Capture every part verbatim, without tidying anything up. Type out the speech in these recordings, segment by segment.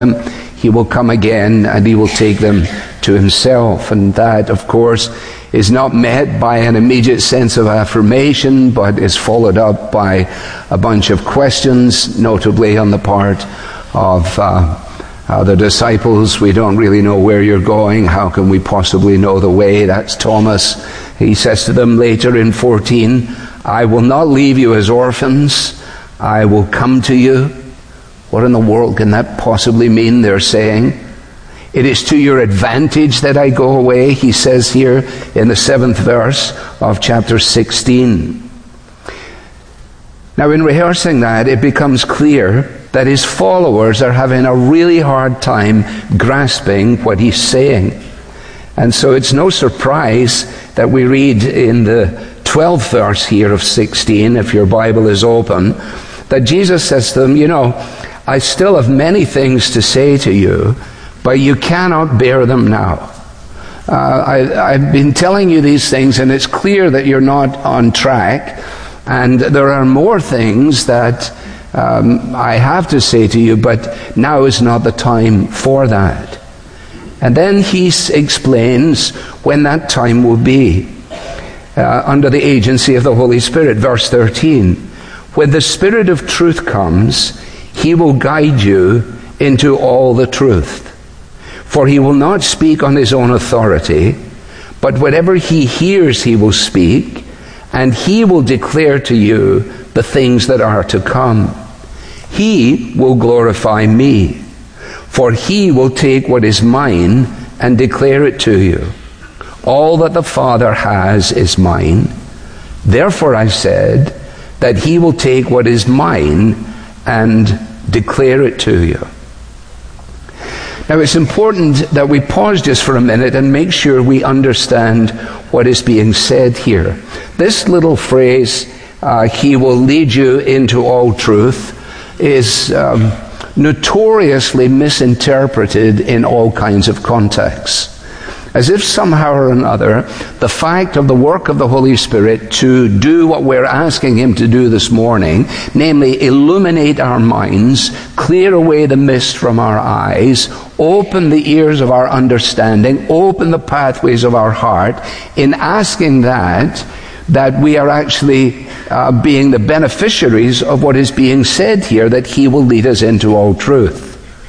He will come again and he will take them to himself. And that, of course, is not met by an immediate sense of affirmation, but is followed up by a bunch of questions, notably on the part of uh, uh, the disciples. We don't really know where you're going. How can we possibly know the way? That's Thomas. He says to them later in fourteen, I will not leave you as orphans. I will come to you. What in the world can that possibly mean, they're saying? It is to your advantage that I go away, he says here in the seventh verse of chapter sixteen. Now, in rehearsing that, it becomes clear that his followers are having a really hard time grasping what he's saying. And so it's no surprise that we read in the twelfth verse here of sixteen, if your Bible is open, that Jesus says to them, you know, I still have many things to say to you, but you cannot bear them now. Uh, I, I've been telling you these things, and it's clear that you're not on track, and there are more things that um, I have to say to you, but now is not the time for that. And then he explains when that time will be, uh, under the agency of the Holy Spirit. Verse thirteen, when the Spirit of truth comes, he will guide you into all the truth. For he will not speak on his own authority, but whatever he hears he will speak, and he will declare to you the things that are to come. He will glorify me, for he will take what is mine and declare it to you. All that the Father has is mine. Therefore I said that he will take what is mine and declare it to you. Now, it's important that we pause just for a minute and make sure we understand what is being said here. This little phrase, uh, he will lead you into all truth, is um, notoriously misinterpreted in all kinds of contexts. As if somehow or another, the fact of the work of the Holy Spirit to do what we're asking him to do this morning, namely illuminate our minds, clear away the mist from our eyes, open the ears of our understanding, open the pathways of our heart, in asking that, that we are actually uh, being the beneficiaries of what is being said here, that he will lead us into all truth.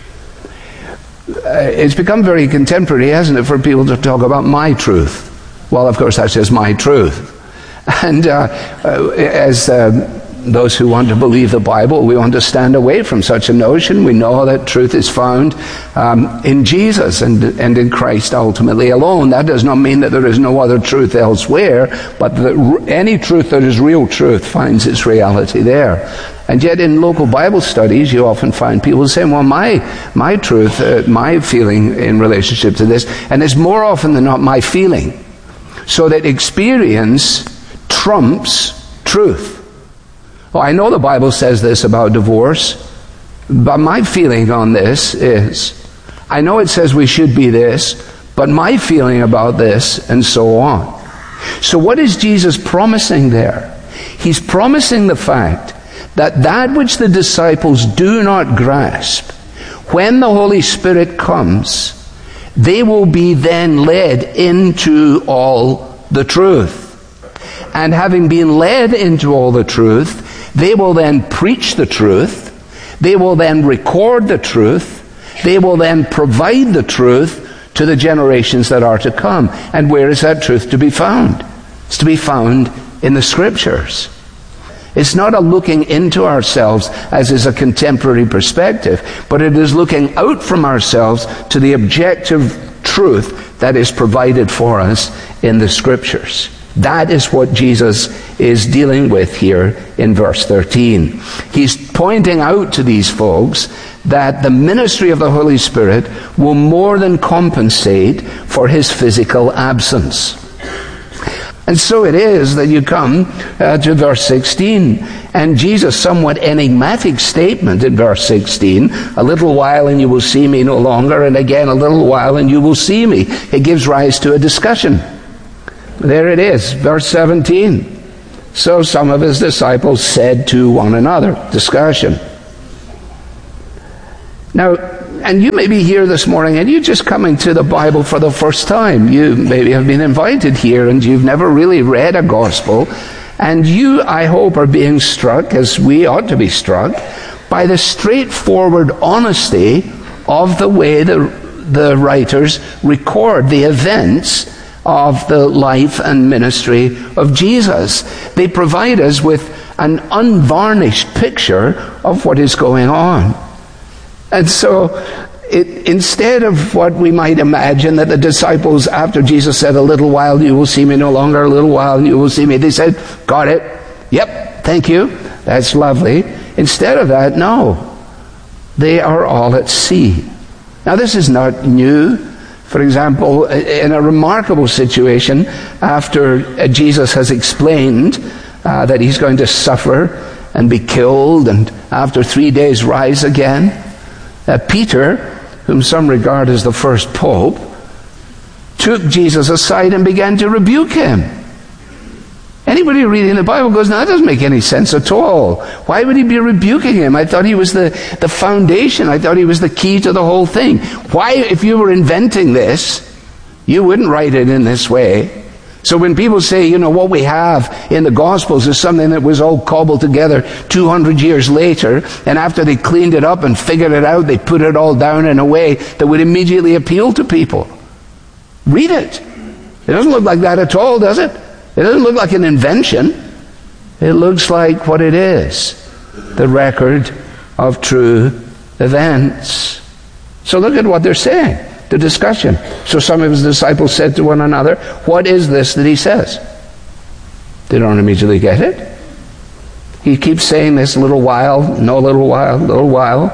Uh, it's become very contemporary, hasn't it, for people to talk about my truth. Well, of course, that's just my truth. And uh, uh, as uh, those who want to believe the Bible, we want to stand away from such a notion. We know that truth is found um, in Jesus and, and in Christ ultimately alone. That does not mean that there is no other truth elsewhere, but that any truth that is real truth finds its reality there. And yet in local Bible studies, you often find people saying, well, my my truth, uh, my feeling in relationship to this, and it's more often than not my feeling. So that experience trumps truth. Well, I know the Bible says this about divorce, but my feeling on this is, I know it says we should be this, but my feeling about this, and so on. So what is Jesus promising there? He's promising the fact that that which the disciples do not grasp, when the Holy Spirit comes, they will be then led into all the truth. And having been led into all the truth, they will then preach the truth, they will then record the truth, they will then provide the truth to the generations that are to come. And where is that truth to be found? It's to be found in the Scriptures. It's not a looking into ourselves, as is a contemporary perspective, but it is looking out from ourselves to the objective truth that is provided for us in the Scriptures. That is what Jesus is dealing with here in verse thirteen. He's pointing out to these folks that the ministry of the Holy Spirit will more than compensate for his physical absence. And so it is that you come uh, to verse sixteen, and Jesus' somewhat enigmatic statement in verse sixteen, a little while and you will see me no longer, and again a little while and you will see me. It gives rise to a discussion. There it is, verse seventeen. So some of his disciples said to one another, discussion. Now, and you may be here this morning and you're just coming to the Bible for the first time. You maybe have been invited here and you've never really read a gospel. And you, I hope, are being struck, as we ought to be struck, by the straightforward honesty of the way the, the writers record the events of the life and ministry of Jesus. They provide us with an unvarnished picture of what is going on. And so, it, instead of what we might imagine, that the disciples, after Jesus said, a little while you will see me no longer, a little while you will see me, they said, got it, yep, thank you, that's lovely. Instead of that, no, they are all at sea. Now this is not new. For example, in a remarkable situation, after Jesus has explained uh, that he's going to suffer and be killed, and after three days rise again, uh, Peter, whom some regard as the first pope, took Jesus aside and began to rebuke him. Anybody reading the Bible goes, no, that doesn't make any sense at all. Why would he be rebuking him? I thought he was the, the foundation. I thought he was the key to the whole thing. Why, if you were inventing this, you wouldn't write it in this way? So when people say, you know, what we have in the Gospels is something that was all cobbled together two hundred years later, and after they cleaned it up and figured it out, they put it all down in a way that would immediately appeal to people. Read it. It doesn't look like that at all, does it? It doesn't look like an invention. It looks like what it is, the record of true events. So look at what they're saying, the discussion. So some of his disciples said to one another, what is this that he says? They don't immediately get it. He keeps saying this, little while, no little while, little while.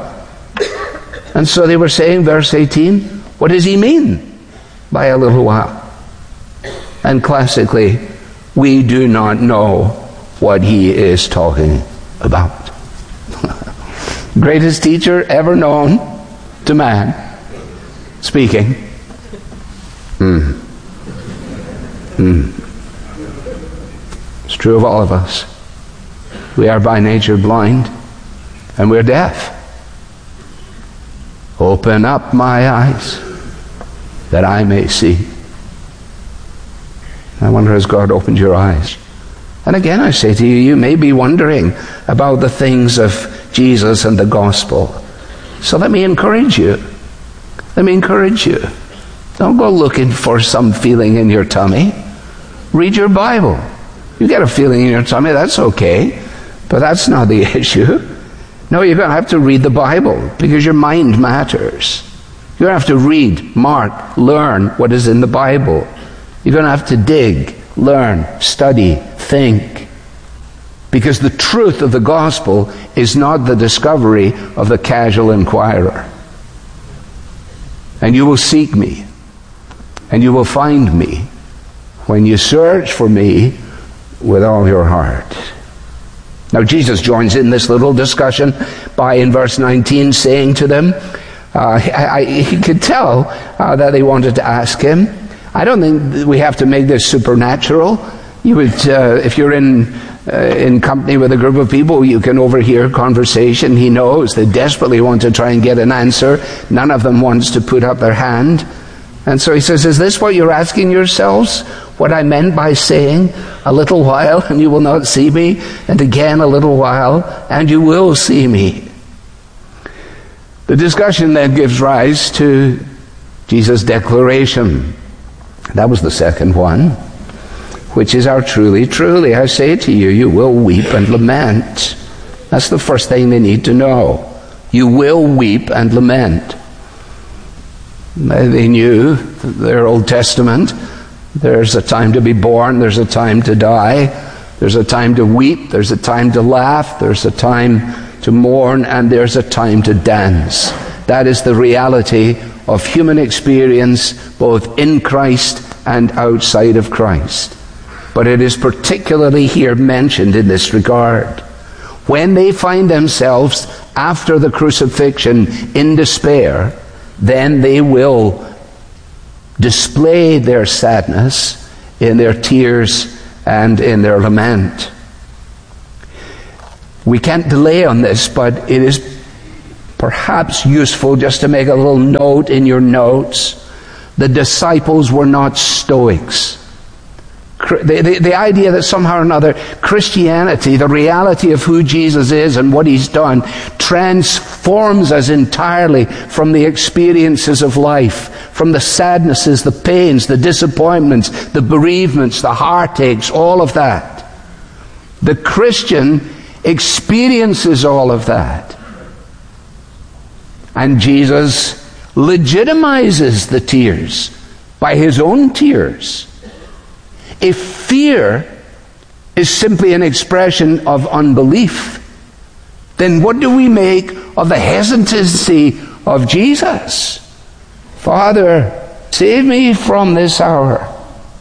And so they were saying, verse eighteen, what does he mean by a little while? And classically, we do not know what he is talking about. Greatest teacher ever known to man, speaking. Hmm. Hmm. It's true of all of us. We are by nature blind, and we're deaf. Open up my eyes that I may see. I wonder, has God opened your eyes? And again I say to you, you may be wondering about the things of Jesus and the gospel. So let me encourage you. Let me encourage you. Don't go looking for some feeling in your tummy. Read your Bible. You get a feeling in your tummy, that's okay. But that's not the issue. No, you're going to have to read the Bible because your mind matters. You're going to have to read, mark, learn what is in the Bible. You're going to have to dig, learn, study, think. Because the truth of the gospel is not the discovery of the casual inquirer. And you will seek me, and you will find me when you search for me with all your heart. Now Jesus joins in this little discussion by, in verse nineteen, saying to them, uh, I, I, he could tell uh, that they wanted to ask him. I don't think we have to make this supernatural. You would, uh, if you're in uh, in company with a group of people, you can overhear conversation. He knows they desperately want to try and get an answer. None of them wants to put up their hand. And so he says, is this what you're asking yourselves? What I meant by saying, a little while and you will not see me, and again a little while and you will see me. The discussion then gives rise to Jesus' declaration. That was the second one, which is our truly, truly, I say to you, you will weep and lament. That's the first thing they need to know. You will weep and lament. They knew their Old Testament. There's a time to be born, there's a time to die, there's a time to weep, there's a time to laugh, there's a time to mourn, and there's a time to dance. That is the reality of human experience, both in Christ and outside of Christ. But it is particularly here mentioned in this regard. When they find themselves after the crucifixion in despair, then they will display their sadness in their tears and in their lament. We can't delay on this, but it is perhaps useful just to make a little note in your notes. The disciples were not Stoics. The, the, the idea that somehow or another Christianity, the reality of who Jesus is and what he's done, transforms us entirely from the experiences of life, from the sadnesses, the pains, the disappointments, the bereavements, the heartaches, all of that. The Christian experiences all of that. And Jesus legitimizes the tears by his own tears. If fear is simply an expression of unbelief, then what do we make of the hesitancy of Jesus? Father, save me from this hour.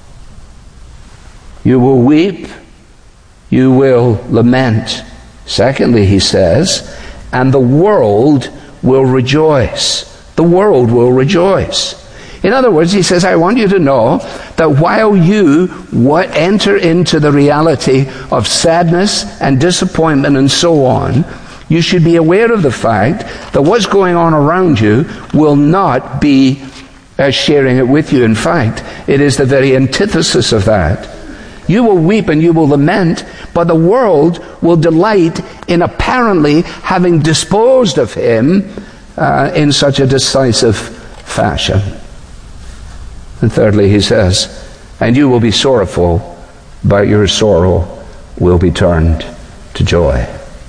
You will weep, you will lament. Secondly, he says, and the world will rejoice. The world will rejoice. In other words, he says, I want you to know that while you what enter into the reality of sadness and disappointment and so on, you should be aware of the fact that what's going on around you will not be uh, sharing it with you. In fact, it is the very antithesis of that. You will weep and you will lament, but the world will delight in apparently having disposed of him uh, in such a decisive fashion. And thirdly, he says, and you will be sorrowful, but your sorrow will be turned to joy.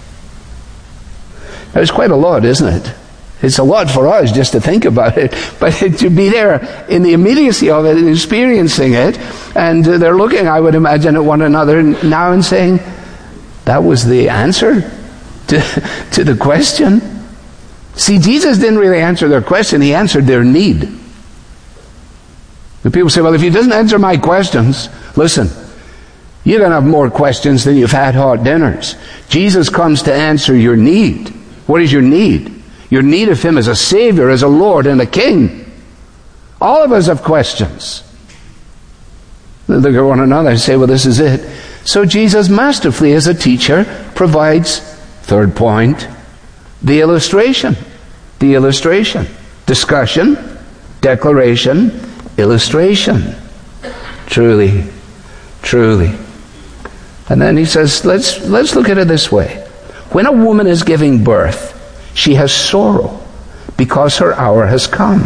Now, it's quite a lot, isn't it? It's a lot for us just to think about it, but to be there in the immediacy of it and experiencing it, and they're looking, I would imagine, at one another now and saying, that was the answer to, to the question. See, Jesus didn't really answer their question, he answered their need. And people say, well, if he doesn't answer my questions, listen, you're going to have more questions than you've had hot dinners. Jesus comes to answer your need. What is your need? Your need of him as a Savior, as a Lord and a King. All of us have questions. They look at one another and say, well, this is it. So Jesus masterfully, as a teacher, provides, third point, the illustration. The illustration. Discussion, declaration, illustration. Truly, truly. And then he says, let's let's look at it this way. When a woman is giving birth, she has sorrow because her hour has come.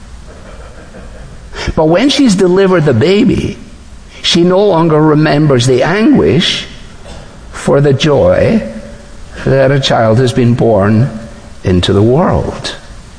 But when she's delivered the baby, she no longer remembers the anguish for the joy that a child has been born into the world.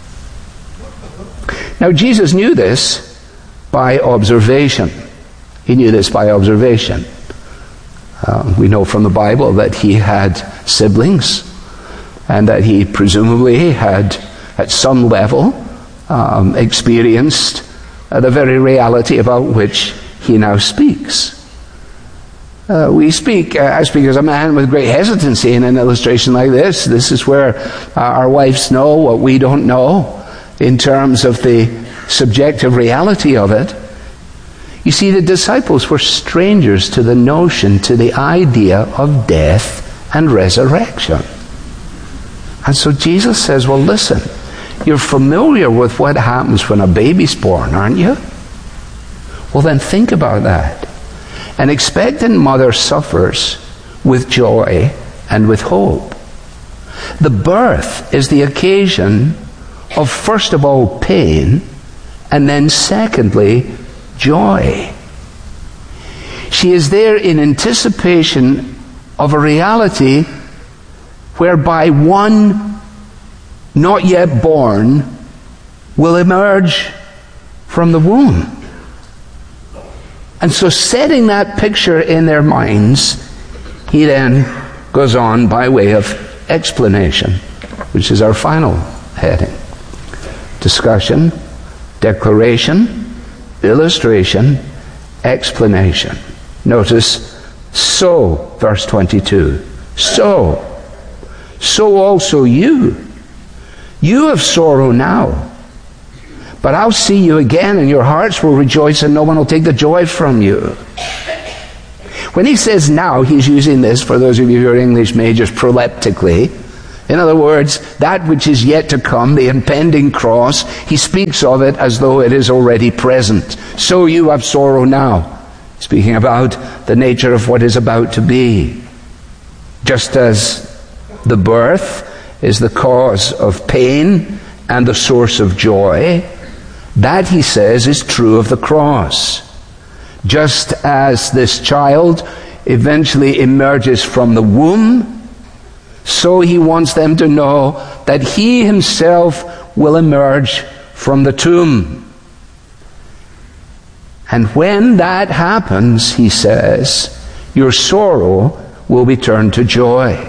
Now, Jesus knew this by observation. He knew this by observation. Uh, we know from the Bible that he had siblings, and that he presumably had, at some level, um, experienced uh, the very reality about which he now speaks. Uh, we speak, uh, I speak as a man with great hesitancy in an illustration like this. This is where uh, our wives know what we don't know in terms of the subjective reality of it. You see, the disciples were strangers to the notion, to the idea of death and resurrection. And so Jesus says, well, listen, you're familiar with what happens when a baby's born, aren't you? Well, then think about that. An expectant mother suffers with joy and with hope. The birth is the occasion of, first of all, pain, and then secondly, joy. She is there in anticipation of a reality whereby one not yet born will emerge from the womb. And so, setting that picture in their minds, he then goes on by way of explanation, which is our final heading. Discussion, declaration, illustration, explanation. Notice, so, verse twenty-two, so, so also you. You have sorrow now, but I'll see you again, and your hearts will rejoice, and no one will take the joy from you. When he says now, he's using this, for those of you who are English majors, proleptically. In other words, that which is yet to come, the impending cross, he speaks of it as though it is already present. So you have sorrow now, speaking about the nature of what is about to be. Just as the birth is the cause of pain and the source of joy, that, he says, is true of the cross. Just as this child eventually emerges from the womb, so he wants them to know that he himself will emerge from the tomb. And when that happens, he says, your sorrow will be turned to joy.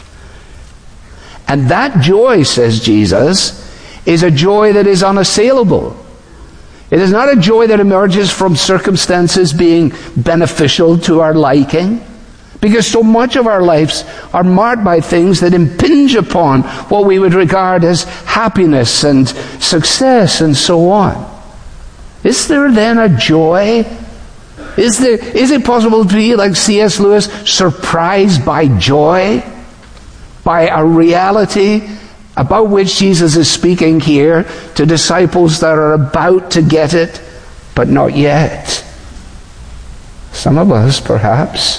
And that joy, says Jesus, is a joy that is unassailable. It is not a joy that emerges from circumstances being beneficial to our liking, because so much of our lives are marked by things that impinge upon what we would regard as happiness and success and so on. Is there then a joy? Is there, is it possible to be like C S Lewis, surprised by joy? By a reality about which Jesus is speaking here to disciples that are about to get it, but not yet. Some of us, perhaps,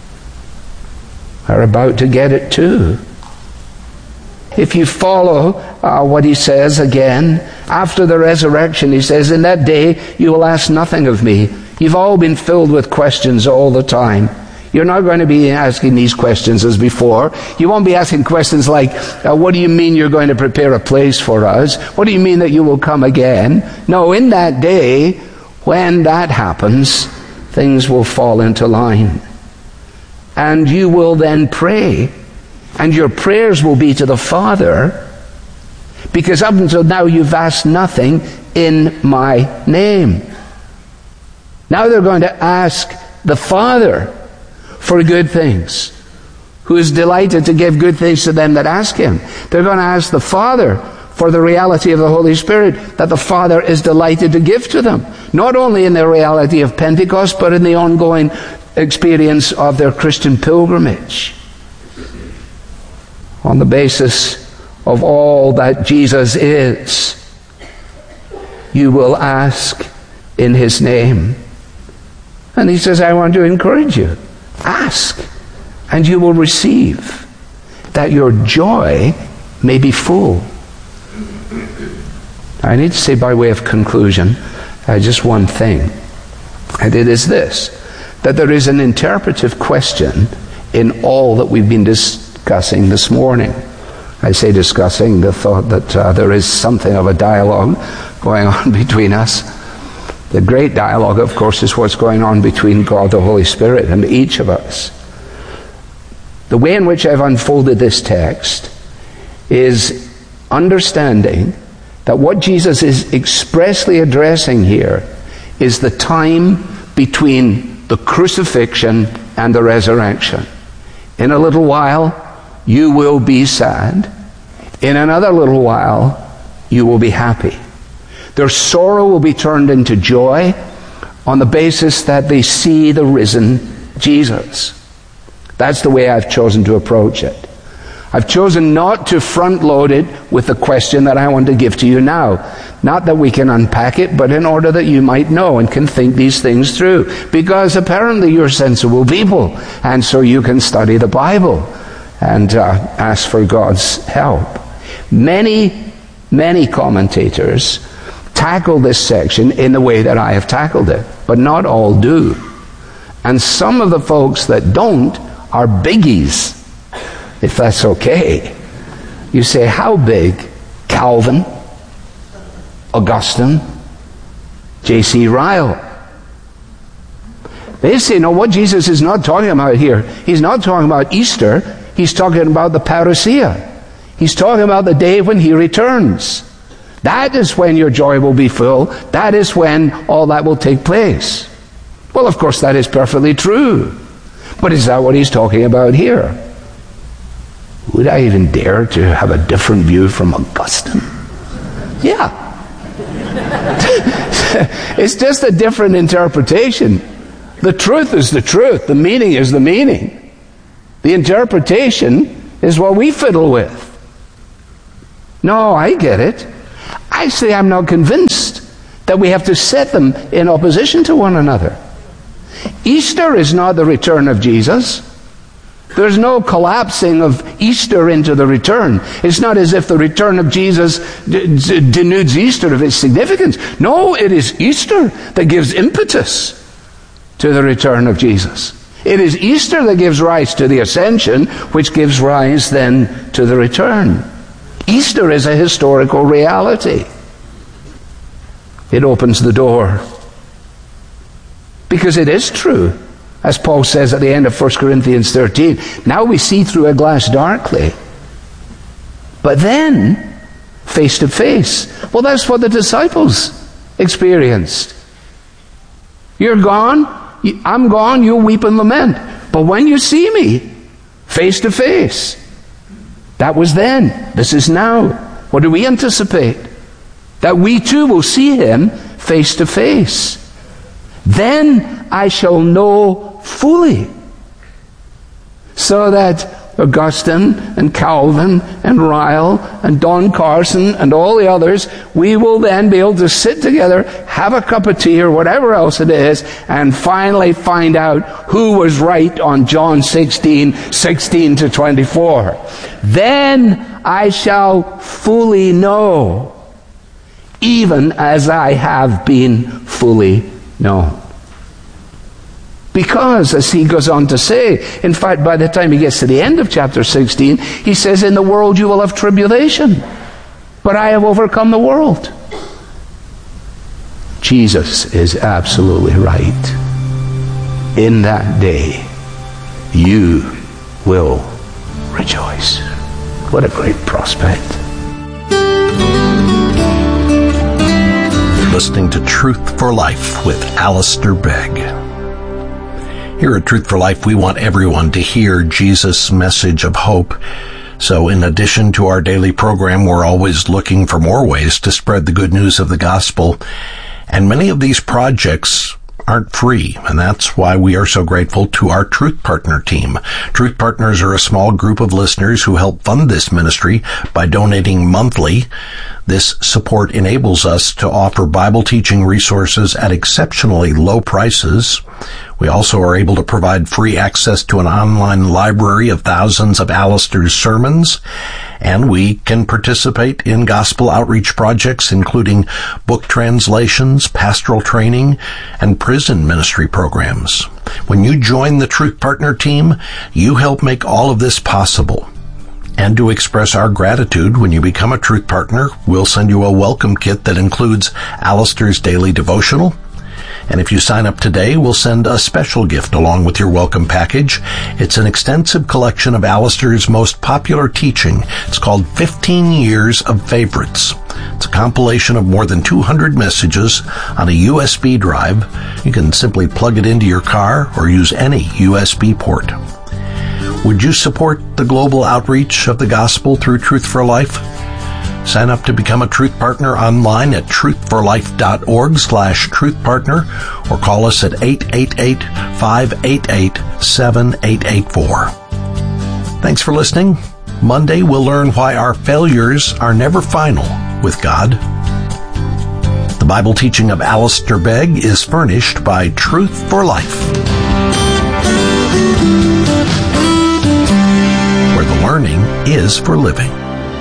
are about to get it too. If you follow uh, what he says again, after the resurrection, he says, in that day you will ask nothing of me. You've all been filled with questions all the time. You're not going to be asking these questions as before. You won't be asking questions like, uh, what do you mean you're going to prepare a place for us? What do you mean that you will come again? No, in that day, when that happens, things will fall into line. And you will then pray, and your prayers will be to the Father, because up until now you've asked nothing in my name. Now they're going to ask the Father for good things, who is delighted to give good things to them that ask him. They're going to ask the Father for the reality of the Holy Spirit that the Father is delighted to give to them, not only in the reality of Pentecost, but in the ongoing experience of their Christian pilgrimage. On the basis of all that Jesus is, you will ask in his name. And he says, I want to encourage you. Ask, and you will receive, that your joy may be full. I need to say by way of conclusion, uh, just one thing. And it is this, that there is an interpretive question in all that we've been discussing this morning. I say discussing, the thought that uh, there is something of a dialogue going on between us. The great dialogue, of course, is what's going on between God the Holy Spirit and each of us. The way in which I've unfolded this text is understanding that what Jesus is expressly addressing here is the time between the crucifixion and the resurrection. In a little while, you will be sad. In another little while, you will be happy. Their sorrow will be turned into joy on the basis that they see the risen Jesus. That's the way I've chosen to approach it. I've chosen not to front load it with the question that I want to give to you now. Not that we can unpack it, but in order that you might know and can think these things through. Because apparently you're sensible people, and so you can study the Bible and uh, ask for God's help. Many, many commentators tackle this section in the way that I have tackled it, but not all do. And some of the folks that don't are biggies, if that's okay. You say, how big? Calvin, Augustine, J C Ryle. They say, no, what Jesus is not talking about here, he's not talking about Easter, he's talking about the parousia. He's talking about the day when he returns. That is when your joy will be full. That is when all that will take place. Well, of course, that is perfectly true. But is that what he's talking about here? Would I even dare to have a different view from Augustine? Yeah. It's just a different interpretation. The truth is the truth. The meaning is the meaning. The interpretation is what we fiddle with. No, I get it. I say I'm not convinced that we have to set them in opposition to one another. Easter is not the return of Jesus. There's no collapsing of Easter into the return. It's not as if the return of Jesus d- d- denudes Easter of its significance. No, it is Easter that gives impetus to the return of Jesus. It is Easter that gives rise to the ascension, which gives rise then to the return. Easter is a historical reality. It opens the door. Because it is true, as Paul says at the end of First Corinthians thirteen, now we see through a glass darkly, but then face to face. Well, that's what the disciples experienced. You're gone, I'm gone, you'll weep and lament. But when you see me, face to face. That was then. This is now. What do we anticipate? That we too will see him face to face. Then I shall know fully. So that Augustine and Calvin and Ryle and Don Carson and all the others, we will then be able to sit together, have a cup of tea or whatever else it is, and finally find out who was right on John sixteen, sixteen to twenty-four. Then I shall fully know, even as I have been fully known. Because, as he goes on to say, in fact, by the time he gets to the end of chapter sixteen, he says, in the world you will have tribulation, but I have overcome the world. Jesus is absolutely right. In that day, you will rejoice. What a great prospect. Listening to Truth for Life with Alistair Begg. Here at Truth for Life, we want everyone to hear Jesus' message of hope. So in addition to our daily program, we're always looking for more ways to spread the good news of the gospel. And many of these projects aren't free, and that's why we are so grateful to our Truth Partner team. Truth Partners are a small group of listeners who help fund this ministry by donating monthly. This support enables us to offer Bible teaching resources at exceptionally low prices. We also are able to provide free access to an online library of thousands of Alistair's sermons, and we can participate in gospel outreach projects, including book translations, pastoral training, and prison ministry programs. When you join the Truth Partner team, you help make all of this possible. And to express our gratitude, when you become a Truth Partner, we'll send you a welcome kit that includes Alistair's daily devotional. And if you sign up today, we'll send a special gift along with your welcome package. It's an extensive collection of Alistair's most popular teaching. It's called fifteen years of Favorites. It's a compilation of more than two hundred messages on a U S B drive. You can simply plug it into your car or use any U S B port. Would you support the global outreach of the gospel through Truth for Life? Sign up to become a Truth Partner online at truthforlife.org slash Truth Partner or call us at eight eight eight, five eight eight, seven eight eight four. Thanks for listening. Monday, we'll learn why our failures are never final with God. The Bible teaching of Alistair Begg is furnished by Truth for Life, where the learning is for living.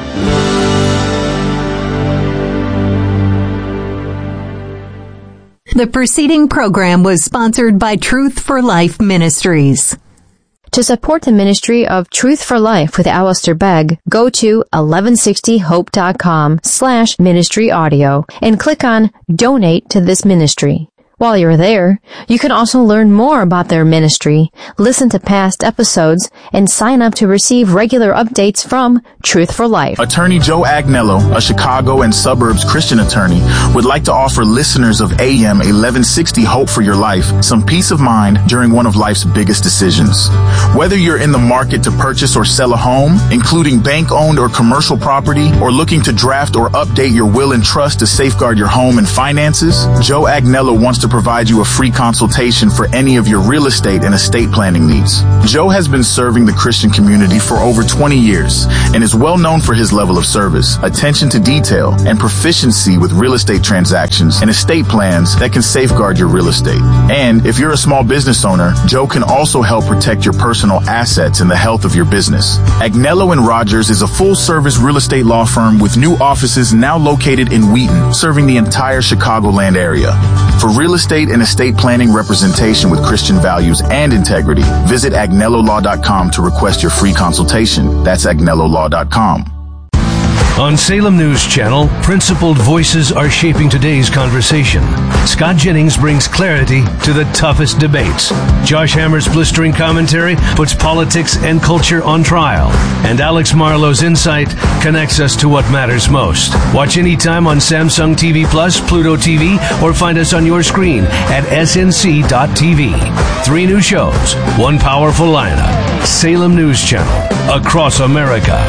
The preceding program was sponsored by Truth for Life Ministries. To support the ministry of Truth for Life with Alistair Begg, go to eleven sixty hope dot com slash ministry audio and click on Donate to this ministry. While you're there, you can also learn more about their ministry, listen to past episodes, and sign up to receive regular updates from Truth for Life. Attorney Joe Agnello, a Chicago and suburbs Christian attorney, would like to offer listeners of A M eleven sixty Hope for Your Life some peace of mind during one of life's biggest decisions. Whether you're in the market to purchase or sell a home, including bank-owned or commercial property, or looking to draft or update your will and trust to safeguard your home and finances, Joe Agnello wants to to provide you a free consultation for any of your real estate and estate planning needs. Joe has been serving the Christian community for over twenty years and is well known for his level of service, attention to detail, and proficiency with real estate transactions and estate plans that can safeguard your real estate. And if you're a small business owner, Joe can also help protect your personal assets and the health of your business. Agnello and Rogers is a full-service real estate law firm with new offices now located in Wheaton, serving the entire Chicagoland area. For real estate and estate planning representation with Christian values and integrity, visit agnello law dot com to request your free consultation. That's agnello law dot com. On Salem News Channel, principled voices are shaping today's conversation. Scott Jennings brings clarity to the toughest debates. Josh Hammer's blistering commentary puts politics and culture on trial. And Alex Marlowe's insight connects us to what matters most. Watch anytime on Samsung T V Plus, Pluto T V, or find us on your screen at S N C dot T V. Three new shows, one powerful lineup. Salem News Channel, across America.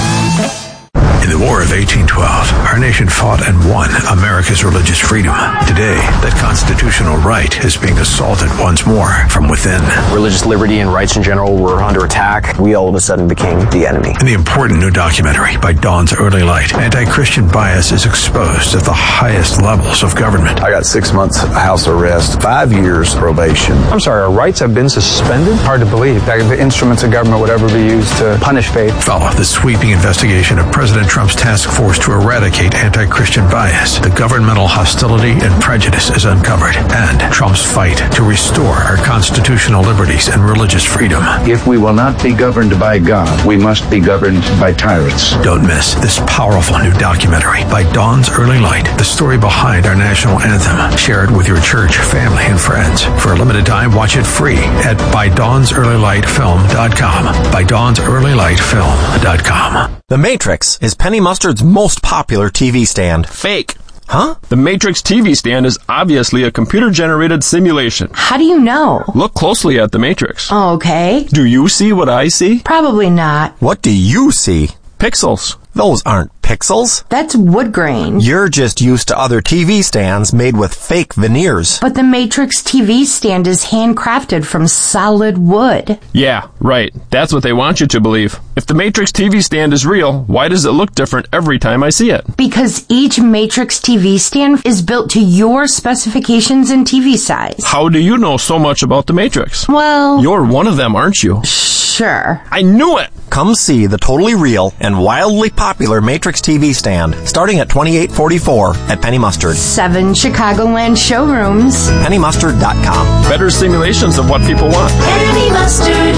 In the War of eighteen twelve, our nation fought and won America's religious freedom. Today, that constitutional right is being assaulted once more from within. Religious liberty and rights in general were under attack. We all of a sudden became the enemy. In the important new documentary, By Dawn's Early Light, anti-Christian bias is exposed at the highest levels of government. I got six months house arrest, five years probation. I'm sorry, our rights have been suspended? Hard to believe that the instruments of government would ever be used to punish faith. Follow the sweeping investigation of President Trump's task force to eradicate anti-Christian bias. The governmental hostility and prejudice is uncovered, and Trump's fight to restore our constitutional liberties and religious freedom. If we will not be governed by God, we must be governed by tyrants. Don't miss this powerful new documentary, By Dawn's Early Light, the story behind our national anthem. Share it with your church, family, and friends. For a limited time, watch it free at by dawns early light film dot com. by dawns early light film dot com. The Matrix is Penny Mustard's most popular T V stand. Fake. Huh? The Matrix T V stand is obviously a computer-generated simulation. How do you know? Look closely at the Matrix. Okay. Do you see what I see? Probably not. What do you see? Pixels. Those aren't pixels. That's wood grain. You're just used to other T V stands made with fake veneers. But the Matrix T V stand is handcrafted from solid wood. Yeah, right. That's what they want you to believe. If the Matrix T V stand is real, why does it look different every time I see it? Because each Matrix T V stand is built to your specifications and T V size. How do you know so much about the Matrix? Well... You're one of them, aren't you? Sure. I knew it! Come see the totally real and wildly popular Matrix T V stand, starting at twenty-eight forty-four at Penny Mustard. Seven Chicagoland showrooms. penny mustard dot com. Better simulations of what people want. Penny Mustard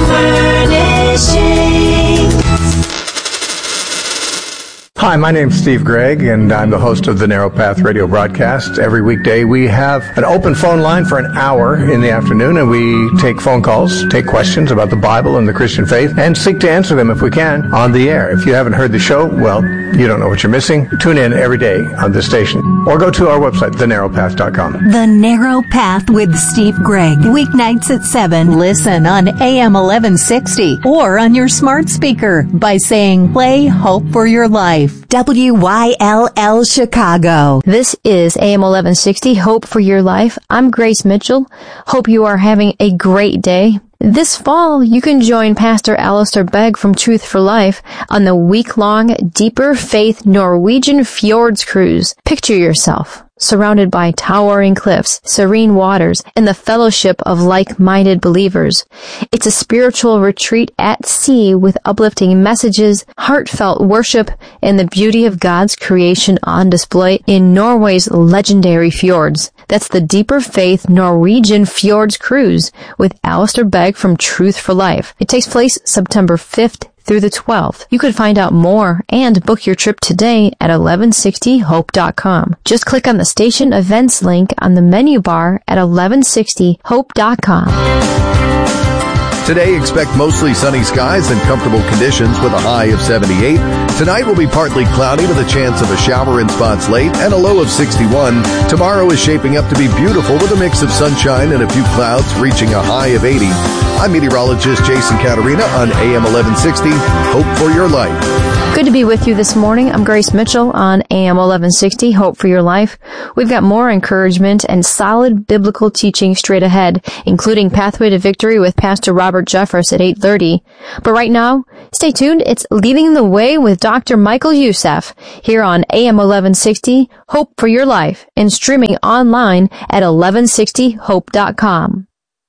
Furnishing. Hi, my name's Steve Gregg, and I'm the host of the Narrow Path radio broadcast. Every weekday we have an open phone line for an hour in the afternoon, and we take phone calls, take questions about the Bible and the Christian faith, and seek to answer them if we can on the air. If you haven't heard the show, well, you don't know what you're missing. Tune in every day on this station, or go to our website, the narrow path dot com. The Narrow Path with Steve Gregg. Weeknights at seven. Listen on A M eleven sixty or on your smart speaker by saying, play Hope for Your Life. W Y L L Chicago. This is A M eleven sixty, Hope for Your Life. I'm Grace Mitchell. Hope you are having a great day. This fall, you can join Pastor Alistair Begg from Truth for Life on the week-long Deeper Faith Norwegian Fjords Cruise. Picture yourself surrounded by towering cliffs, serene waters, and the fellowship of like-minded believers. It's a spiritual retreat at sea with uplifting messages, heartfelt worship, and the beauty of God's creation on display in Norway's legendary fjords. That's the Deeper Faith Norwegian Fjords Cruise with Alistair Begg from Truth for Life. It takes place September fifth through the twelfth. You can find out more and book your trip today at eleven sixty hope dot com. Just click on the station events link on the menu bar at eleven sixty hope dot com. Today, expect mostly sunny skies and comfortable conditions with a high of seventy-eight. Tonight will be partly cloudy with a chance of a shower in spots late and a low of sixty-one. Tomorrow is shaping up to be beautiful with a mix of sunshine and a few clouds, reaching a high of eighty. I'm meteorologist Jason Caterina on A M eleven sixty. Hope for Your Life. Good to be with you this morning. I'm Grace Mitchell on A M eleven sixty, Hope for Your Life. We've got more encouragement and solid biblical teaching straight ahead, including Pathway to Victory with Pastor Robert Jeffress at eight thirty. But right now, stay tuned. It's Leading the Way with Doctor Michael Youssef here on A M eleven sixty, Hope for Your Life, and streaming online at eleven sixty hope dot com.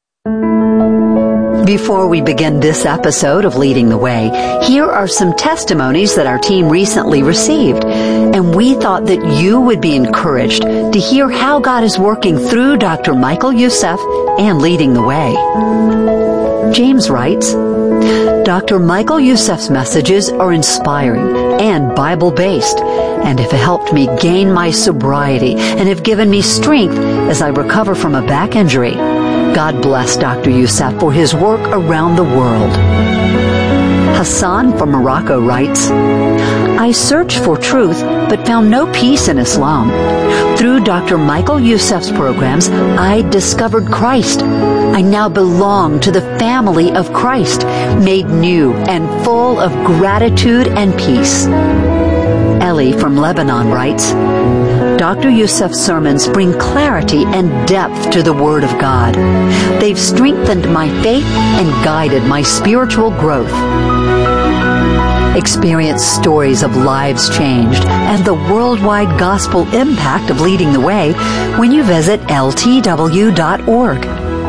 Before we begin this episode of Leading the Way, here are some testimonies that our team recently received, and we thought that you would be encouraged to hear how God is working through Doctor Michael Youssef and Leading the Way. James writes, Doctor Michael Youssef's messages are inspiring and Bible-based, and have helped me gain my sobriety and have given me strength as I recover from a back injury. God bless Doctor Youssef for his work around the world. Hassan from Morocco writes, I searched for truth but found no peace in Islam. Through Doctor Michael Youssef's programs, I discovered Christ. I now belong to the family of Christ, made new and full of gratitude and peace. Ellie from Lebanon writes, Doctor Youssef's sermons bring clarity and depth to the Word of God. They've strengthened my faith and guided my spiritual growth. Experience stories of lives changed and the worldwide gospel impact of Leading the Way when you visit L T W dot org.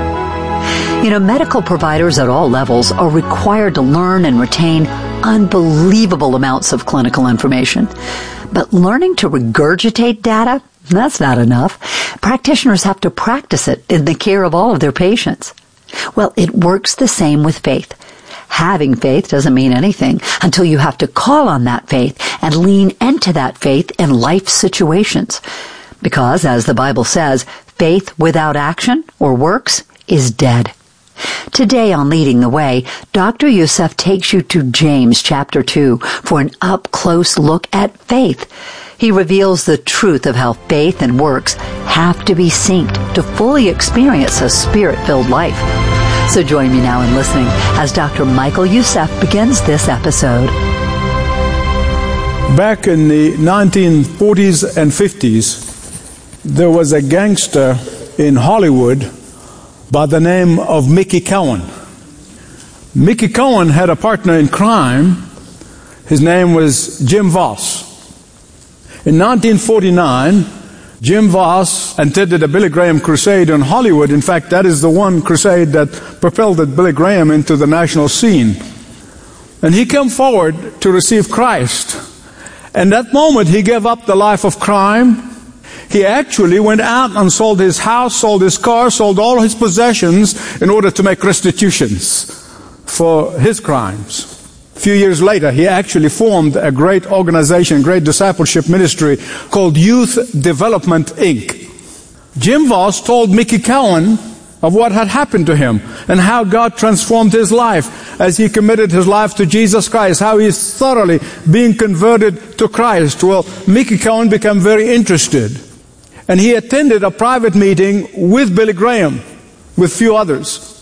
You know, medical providers at all levels are required to learn and retain unbelievable amounts of clinical information. But learning to regurgitate data, that's not enough. Practitioners have to practice it in the care of all of their patients. Well, it works the same with faith. Having faith doesn't mean anything until you have to call on that faith and lean into that faith in life situations. Because, as the Bible says, faith without action or works is dead. Today on Leading the Way, Doctor Youssef takes you to James chapter two for an up-close look at faith. He reveals the truth of how faith and works have to be synced to fully experience a spirit-filled life. So join me now in listening as Doctor Michael Youssef begins this episode. Back in the nineteen forties and fifties, there was a gangster in Hollywood by the name of Mickey Cohen. Mickey Cohen had a partner in crime. His name was Jim Voss. In nineteen forty-nine, Jim Voss attended a Billy Graham crusade in Hollywood. In fact, that is the one crusade that propelled Billy Graham into the national scene. And he came forward to receive Christ. And that moment, he gave up the life of crime. He actually went out and sold his house, sold his car, sold all his possessions in order to make restitutions for his crimes. A few years later, he actually formed a great organization, great discipleship ministry called Youth Development, Incorporated. Jim Voss told Mickey Cohen of what had happened to him and how God transformed his life as he committed his life to Jesus Christ, how he's thoroughly being converted to Christ. Well, Mickey Cohen became very interested. And he attended a private meeting with Billy Graham, with few others.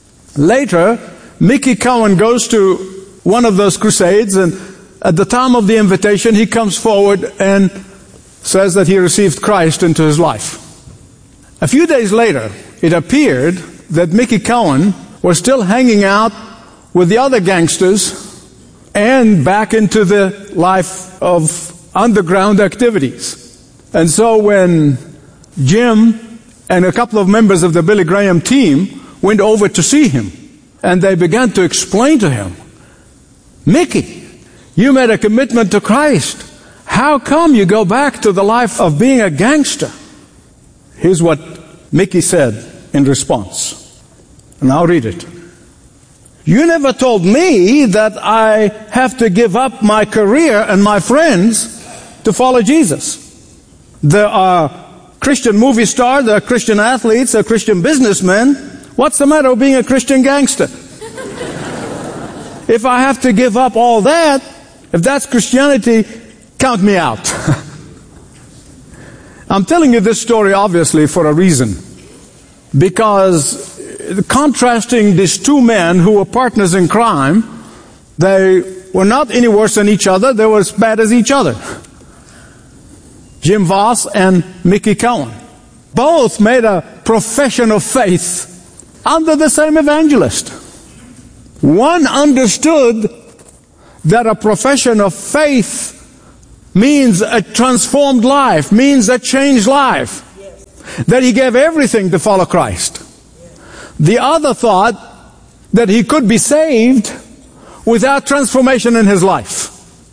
Later, Mickey Cohen goes to one of those crusades, and at the time of the invitation, he comes forward and says that he received Christ into his life. A few days later, it appeared that Mickey Cohen was still hanging out with the other gangsters and back into the life of underground activities. And so when Jim and a couple of members of the Billy Graham team went over to see him, and they began to explain to him, Mickey, you made a commitment to Christ. How come you go back to the life of being a gangster? Here's what Mickey said in response, and I'll read it. You never told me that I have to give up my career and my friends to follow Jesus. There are Christian movie stars, there are Christian athletes, there are Christian businessmen. What's the matter with being a Christian gangster? If I have to give up all that, if that's Christianity, count me out. I'm telling you this story obviously for a reason. Because contrasting these two men who were partners in crime, they were not any worse than each other. They were as bad as each other. Jim Voss and Mickey Cowan both made a profession of faith under the same evangelist. One understood that a profession of faith means a transformed life, means a changed life, that he gave everything to follow Christ. The other thought that he could be saved without transformation in his life.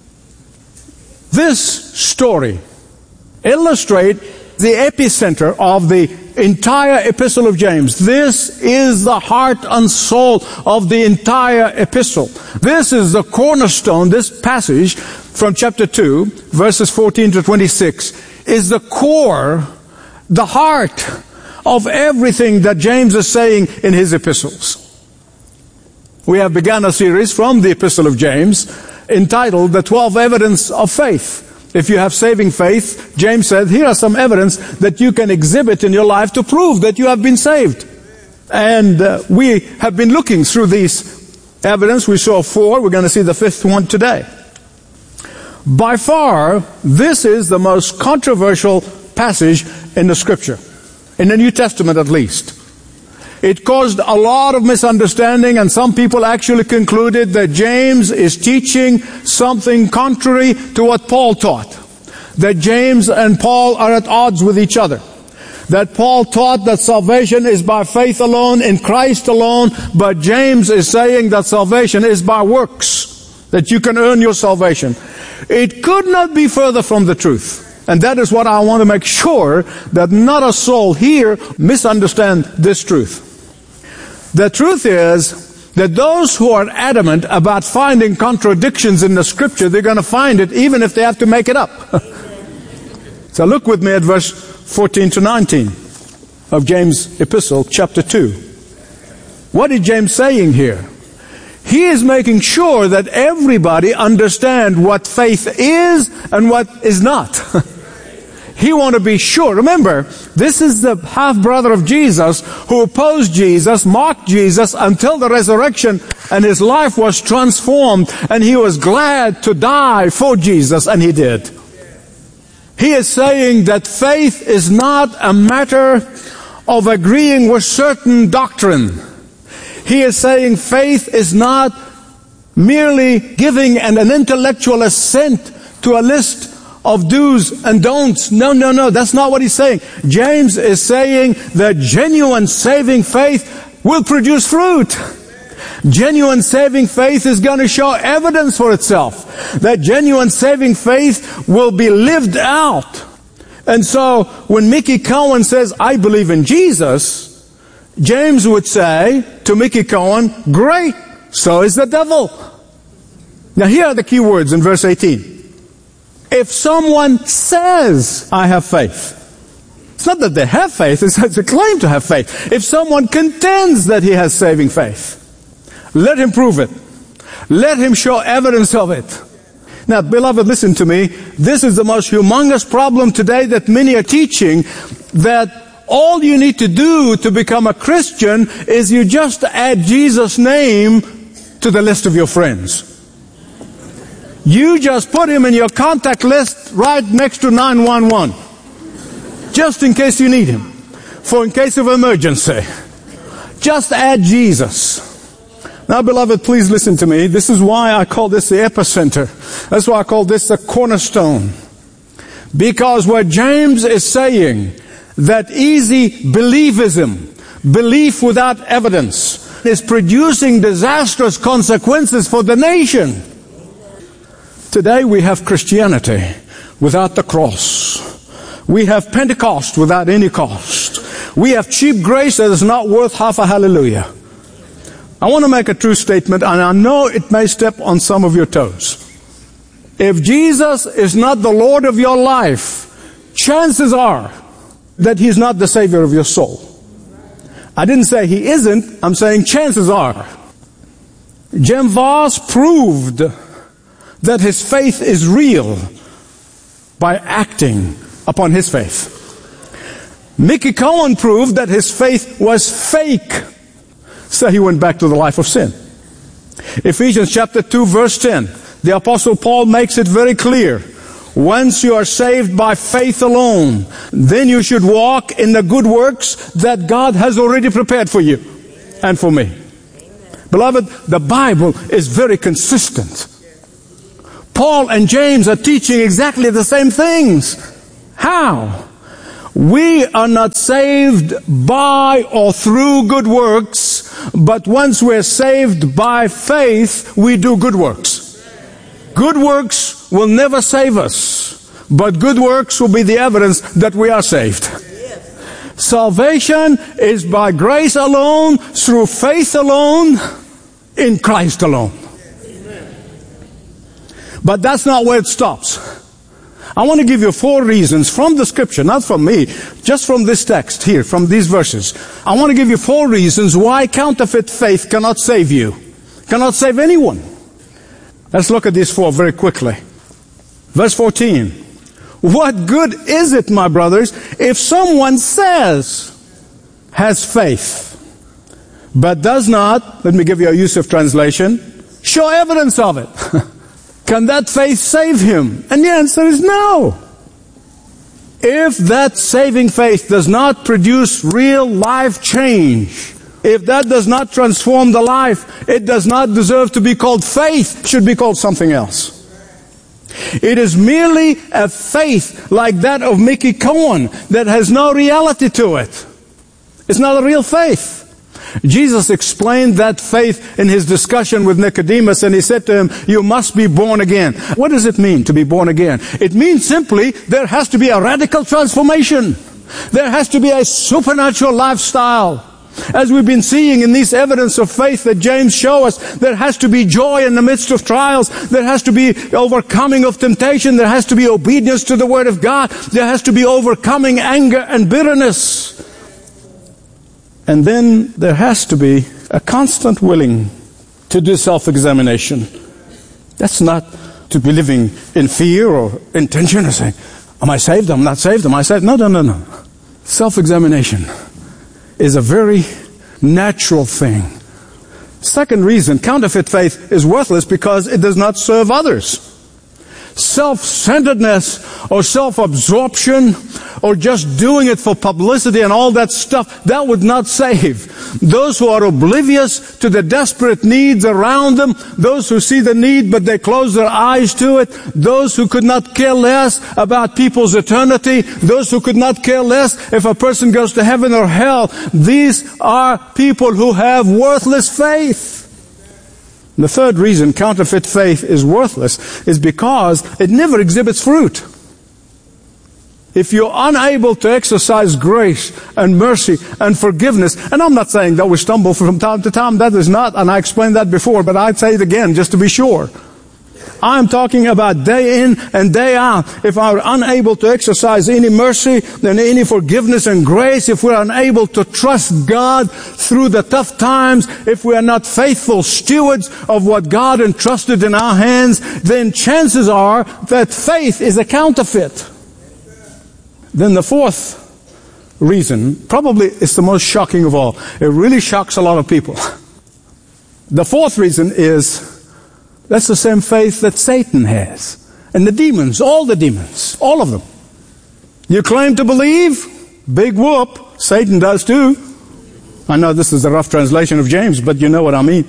This story illustrates the epicenter of the entire epistle of James. This is the heart and soul of the entire epistle. This is the cornerstone. This passage from chapter two, verses fourteen to twenty-six, is the core, the heart of everything that James is saying in his epistles. We have begun a series from the epistle of James entitled The twelve Evidence of Faith. If you have saving faith, James said, here are some evidence that you can exhibit in your life to prove that you have been saved. And uh, we have been looking through these evidence. We saw four. We're going to see the fifth one today. By far, this is the most controversial passage in the Scripture, in the New Testament at least. It caused a lot of misunderstanding, and some people actually concluded that James is teaching something contrary to what Paul taught. That James and Paul are at odds with each other. That Paul taught that salvation is by faith alone, in Christ alone, but James is saying that salvation is by works, that you can earn your salvation. It could not be further from the truth. And that is what I want to make sure that not a soul here misunderstand this truth. The truth is that those who are adamant about finding contradictions in the Scripture, they're going to find it even if they have to make it up. So look with me at verse fourteen to nineteen of James' epistle, chapter two. What is James saying here? He is making sure that everybody understand what faith is and what is not. He want to be sure. Remember, this is the half-brother of Jesus who opposed Jesus, mocked Jesus until the resurrection, and his life was transformed, and he was glad to die for Jesus, and he did. He is saying that faith is not a matter of agreeing with certain doctrine. He is saying faith is not merely giving an, an intellectual assent to a list of do's and don'ts. No, no, no. That's not what he's saying. James is saying that genuine saving faith will produce fruit. Genuine saving faith is going to show evidence for itself. That genuine saving faith will be lived out. And so when Mickey Cowan says, I believe in Jesus, James would say to Mickey Cowan, great, so is the devil. Now here are the key words in verse eighteen. If someone says, I have faith. It's not that they have faith, it's a claim to have faith. If someone contends that he has saving faith, let him prove it. Let him show evidence of it. Now, beloved, listen to me. This is the most humongous problem today that many are teaching, that all you need to do to become a Christian is you just add Jesus' name to the list of your friends. You just put him in your contact list right next to nine one one. Just in case you need him. For in case of emergency. Just add Jesus. Now, beloved, please listen to me. This is why I call this the epicenter. That's why I call this the cornerstone. Because what James is saying, that easy believism, belief without evidence, is producing disastrous consequences for the nation. Today we have Christianity without the cross. We have Pentecost without any cost. We have cheap grace that is not worth half a hallelujah. I want to make a true statement, and I know it may step on some of your toes. If Jesus is not the Lord of your life, chances are that He's not the Savior of your soul. I didn't say He isn't, I'm saying chances are. Jim Voss proved that his faith is real by acting upon his faith. Mickey Cowan proved that his faith was fake, so he went back to the life of sin. Ephesians chapter two verse ten The Apostle Paul makes it very clear. Once you are saved by faith alone, then you should walk in the good works that God has already prepared for you and for me. Beloved, the Bible is very consistent. Paul and James are teaching exactly the same things. How? We are not saved by or through good works, but once we're saved by faith, we do good works. Good works will never save us, but good works will be the evidence that we are saved. Salvation is by grace alone, through faith alone, in Christ alone. But that's not where it stops. I want to give you four reasons from the scripture, not from me, just from this text here, from these verses. I want to give you four reasons why counterfeit faith cannot save you, cannot save anyone. Let's look at these four very quickly. Verse fourteen. What good is it, my brothers, if someone says, has faith, but does not, let me give you a Yusuf translation, show evidence of it? Can that faith save him? And the answer is no. If that saving faith does not produce real life change, if that does not transform the life, it does not deserve to be called faith. It should be called something else. It is merely a faith like that of Mickey Cohen that has no reality to it. It's not a real faith. Jesus explained that faith in his discussion with Nicodemus, and he said to him, you must be born again. What does it mean to be born again? It means simply there has to be a radical transformation. There has to be a supernatural lifestyle. As we've been seeing in these evidence of faith that James shows us, there has to be joy in the midst of trials. There has to be overcoming of temptation. There has to be obedience to the Word of God. There has to be overcoming anger and bitterness. And then there has to be a constant willing to do self-examination. That's not to be living in fear or in tension or saying, am I saved? Am I not saved? Am I saved? No, no, no, no. Self-examination is a very natural thing. Second reason, counterfeit faith is worthless because it does not serve others. Self-centeredness or self-absorption or just doing it for publicity and all that stuff, that would not save. Those who are oblivious to the desperate needs around them, those who see the need but they close their eyes to it, those who could not care less about people's eternity, those who could not care less if a person goes to heaven or hell, these are people who have worthless faith. The third reason counterfeit faith is worthless is because it never exhibits fruit. If you're unable to exercise grace and mercy and forgiveness, and I'm not saying that we stumble from time to time, that is not, and I explained that before, but I'd say it again just to be sure. I'm talking about day in and day out. If we're unable to exercise any mercy and any forgiveness and grace, if we're unable to trust God through the tough times, if we are not faithful stewards of what God entrusted in our hands, then chances are that faith is a counterfeit. Then the fourth reason, probably is the most shocking of all. It really shocks a lot of people. The fourth reason is that's the same faith that Satan has. And the demons, all the demons, all of them. You claim to believe? Big whoop. Satan does too. I know this is a rough translation of James, but you know what I mean.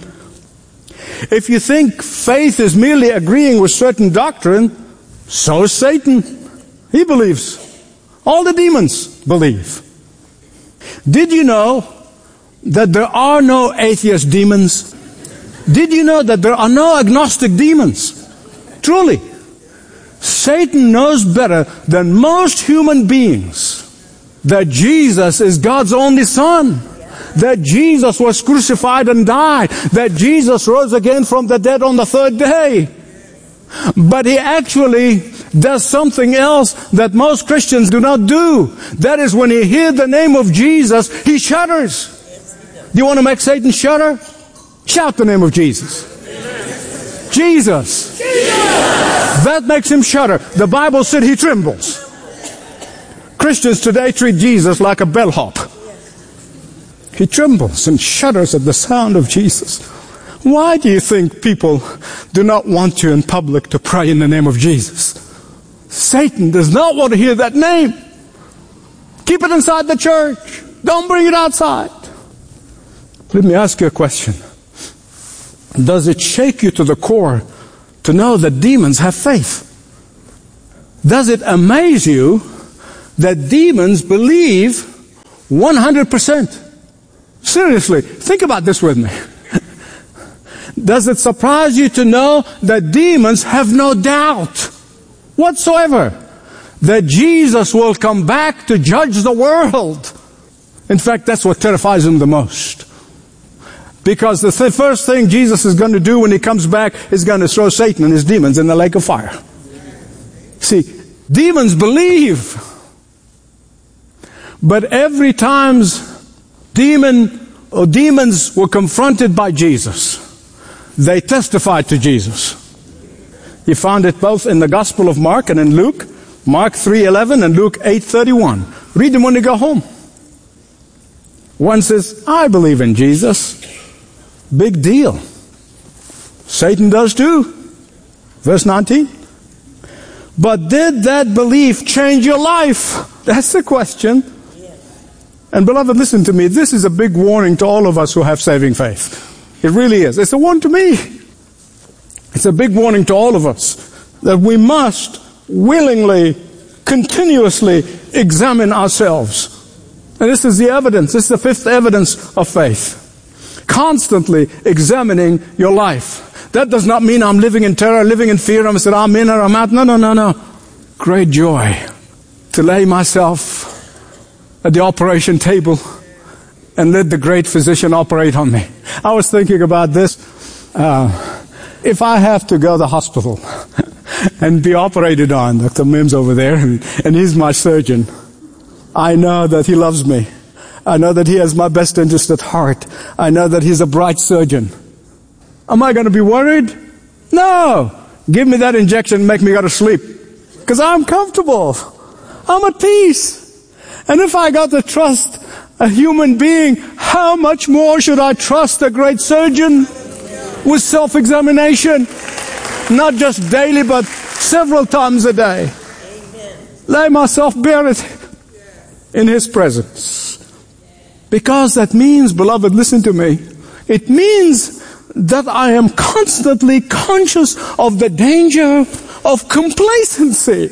If you think faith is merely agreeing with certain doctrine, so is Satan. He believes. All the demons believe. Did you know that there are no atheist demons? Did you know that there are no agnostic demons? Truly. Satan knows better than most human beings that Jesus is God's only Son. That Jesus was crucified and died. That Jesus rose again from the dead on the third day. But he actually does something else that most Christians do not do. That is, when he hears the name of Jesus, he shudders. Do you want to make Satan shudder? Shout the name of Jesus. Jesus. Jesus. That makes him shudder. The Bible said he trembles. Christians today treat Jesus like a bellhop. He trembles and shudders at the sound of Jesus. Why do you think people do not want you in public to pray in the name of Jesus? Satan does not want to hear that name. Keep it inside the church. Don't bring it outside. Let me ask you a question. Does it shake you to the core to know that demons have faith? Does it amaze you that demons believe one hundred percent? Seriously, think about this with me. Does it surprise you to know that demons have no doubt whatsoever that Jesus will come back to judge the world? In fact, that's what terrifies them the most. Because the th- first thing Jesus is going to do when he comes back is going to throw Satan and his demons in the lake of fire. See, demons believe. But every time demon or demons were confronted by Jesus, they testified to Jesus. You found it both in the Gospel of Mark and in Luke. Mark three eleven and Luke eight thirty-one. Read them when you go home. One says, I believe in Jesus. Big deal. Satan does too. Verse nineteen. But did that belief change your life? That's the question. And beloved, listen to me. This is a big warning to all of us who have saving faith. It really is. It's a warning to me. It's a big warning to all of us that we must willingly, continuously examine ourselves. And this is the evidence. This is the fifth evidence of faith. Constantly examining your life. That does not mean I'm living in terror, living in fear. I'm saying I'm in or I'm out. No, no, no, no. Great joy to lay myself at the operation table and let the great physician operate on me. I was thinking about this. Uh, if I have to go to the hospital and be operated on, Doctor Mims over there, and, and he's my surgeon, I know that he loves me. I know that he has my best interest at heart. I know that he's a bright surgeon. Am I going to be worried? No. Give me that injection and make me go to sleep. Because I'm comfortable. I'm at peace. And if I got to trust a human being, how much more should I trust a great surgeon with self-examination? Not just daily, but several times a day. Lay myself bare it in his presence. Because that means, beloved, listen to me, it means that I am constantly conscious of the danger of complacency.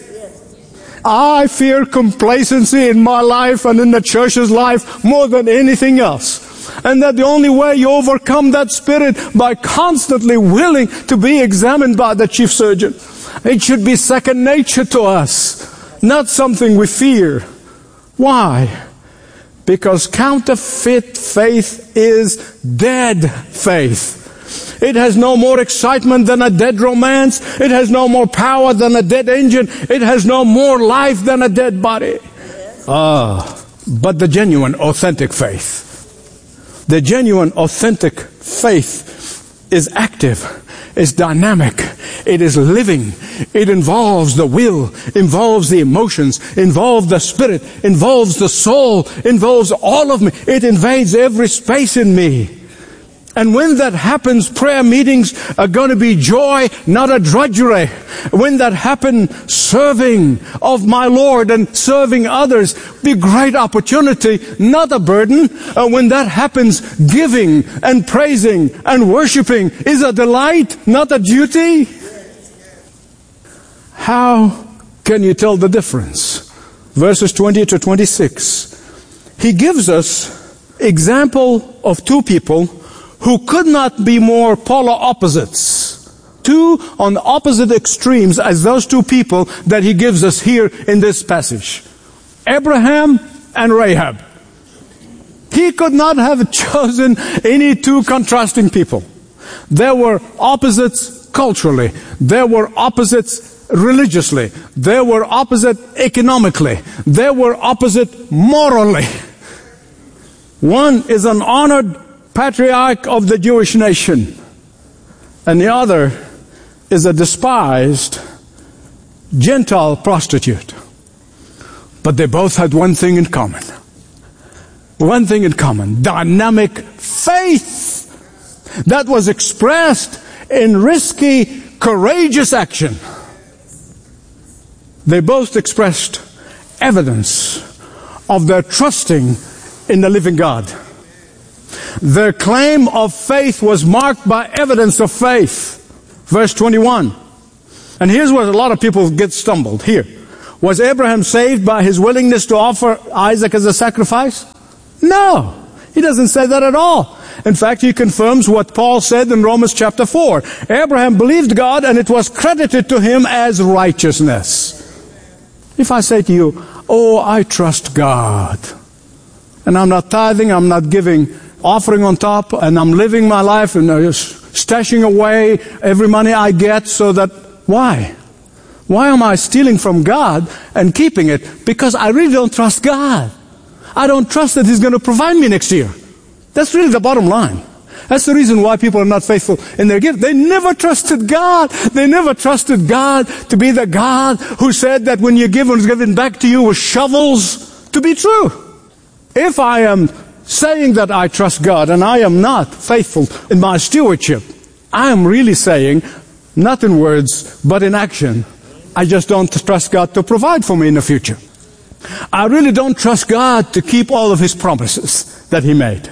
I fear complacency in my life and in the church's life more than anything else. And that the only way you overcome that spirit by constantly willing to be examined by the chief surgeon. It should be second nature to us, not something we fear. Why? Because counterfeit faith is dead faith. It has no more excitement than a dead romance. It has no more power than a dead engine. It has no more life than a dead body. Ah, but the genuine, authentic faith. The genuine, authentic faith is active, is dynamic, it is living. It involves the will, involves the emotions, involves the spirit, involves the soul, involves all of me. It invades every space in me. And when that happens, prayer meetings are going to be joy, not a drudgery. When that happens, serving of my Lord and serving others be great opportunity, not a burden. Uh, when that happens, giving and praising and worshiping is a delight, not a duty. How can you tell the difference? Verses twenty to twenty-six. He gives us example of two people who could not be more polar opposites. Two on the opposite extremes as those two people that he gives us here in this passage. Abraham and Rahab. He could not have chosen any two contrasting people. There were opposites culturally. There were opposites religiously. There were opposite economically. There were opposite morally. One is an honored patriarch of the Jewish nation, and the other is a despised Gentile prostitute. But they both had one thing in common. One thing in common. Dynamic faith. that was expressed in risky, courageous action. They both expressed evidence of their trusting in the living God. Their claim of faith was marked by evidence of faith. Verse twenty-one. And here's where a lot of people get stumbled. Here. Was Abraham saved by his willingness to offer Isaac as a sacrifice? No. He doesn't say that at all. In fact, he confirms what Paul said in Romans chapter four. Abraham believed God and it was credited to him as righteousness. If I say to you, oh, I trust God, and I'm not tithing, I'm not giving offering on top, and I'm living my life and stashing away every money I get so that, why? Why am I stealing from God and keeping it? Because I really don't trust God. I don't trust that He's going to provide me next year. That's really the bottom line. That's the reason why people are not faithful in their gift. They never trusted God. They never trusted God to be the God who said that when you give, it's given back to you with shovels, to be true. If I am saying that I trust God and I am not faithful in my stewardship, I am really saying, not in words, but in action, I just don't trust God to provide for me in the future. I really don't trust God to keep all of His promises that He made.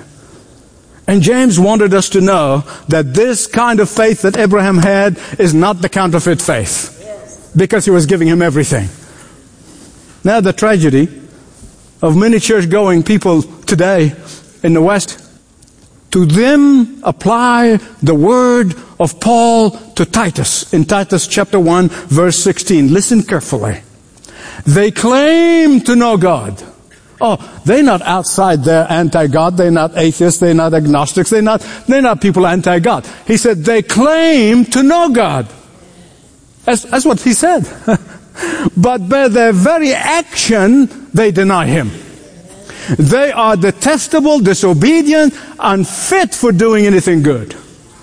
And James wanted us to know that this kind of faith that Abraham had is not the counterfeit faith, because he was giving him everything. Now the tragedy of many church-going people today in the West, to them apply the word of Paul to Titus in Titus chapter one verse sixteen. Listen carefully. They claim to know God. Oh, they're not outside, they're anti-God, they're not atheists, they're not agnostics, they're not, they're not people anti-God. He said they claim to know God. That's, that's what he said. But by their very action, they deny Him. They are detestable, disobedient, unfit for doing anything good.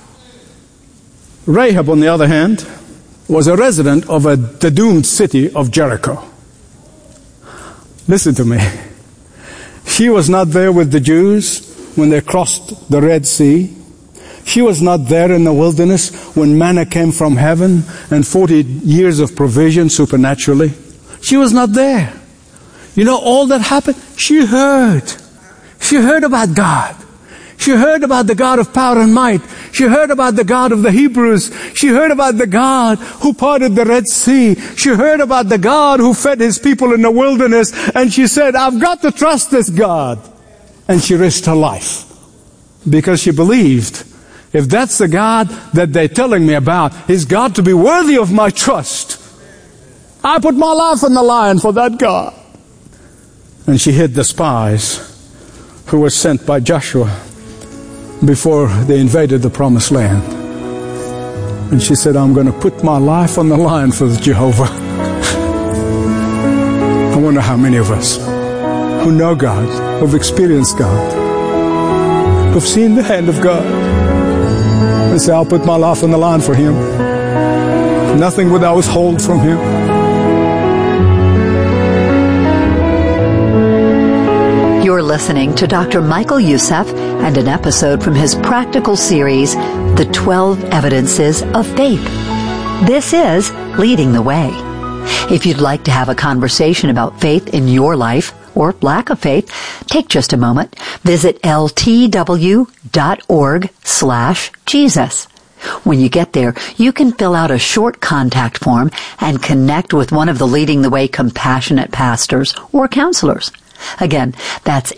Rahab, on the other hand, was a resident of a, the doomed city of Jericho. Listen to me. She was not there with the Jews when they crossed the Red Sea. She was not there in the wilderness when manna came from heaven and forty years of provision supernaturally. She was not there. You know, all that happened, she heard. She heard about God. She heard about the God of power and might. She heard about the God of the Hebrews. She heard about the God who parted the Red Sea. She heard about the God who fed His people in the wilderness. And she said, I've got to trust this God. And she risked her life because she believed, if that's the God that they're telling me about, He's got to be worthy of my trust. I put my life on the line for that God. And she hid the spies who were sent by Joshua before they invaded the promised land. And she said, I'm going to put my life on the line for Jehovah. I wonder how many of us who know God, who've experienced God, who've seen the hand of God, and say, I'll put my life on the line for Him. Nothing would I withhold from Him. You're listening to Doctor Michael Youssef and an episode from his practical series, The twelve Evidences of Faith. This is Leading the Way. If you'd like to have a conversation about faith in your life, or lack of faith, take just a moment. Visit ltw.org slash Jesus. When you get there, you can fill out a short contact form and connect with one of the Leading the Way compassionate pastors or counselors. Again, that's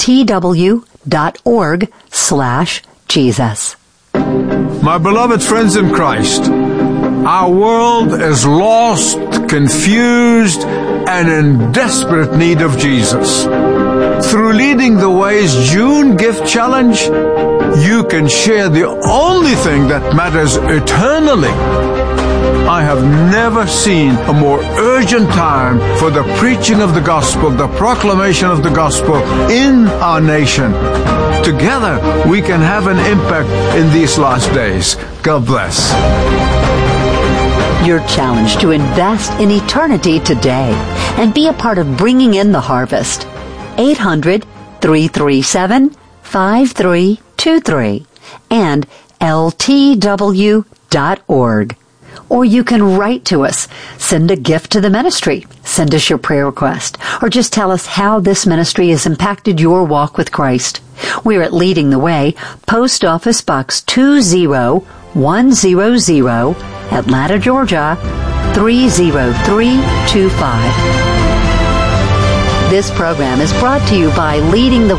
ltw.org slash Jesus. My beloved friends in Christ, our world is lost, confused, and in desperate need of Jesus. Through Leading the Way's June Gift Challenge, you can share the only thing that matters eternally. I have never seen a more urgent time for the preaching of the gospel, the proclamation of the gospel in our nation. Together, we can have an impact in these last days. God bless. You're challenged to invest in eternity today and be a part of bringing in the harvest. eight hundred, three three seven, five three two three and L T W dot org. Or you can write to us, send a gift to the ministry, send us your prayer request, or just tell us how this ministry has impacted your walk with Christ. We're at Leading the Way, Post Office Box two zero one zero zero, Atlanta, Georgia, three zero three two five. This program is brought to you by Leading the